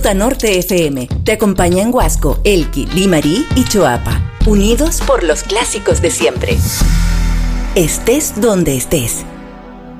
Ruta Norte FM te acompaña en Huasco, Elqui, Limarí y Choapa, unidos por los clásicos de siempre. Estés donde estés,